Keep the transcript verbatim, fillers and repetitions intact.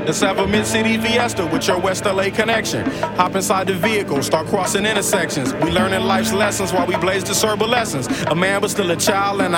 Let's have a mid-city fiesta with your West L A connection. Hop inside the vehicle, start crossing intersections. We learning life's lessons while we blaze the lessons. A man was still a child and I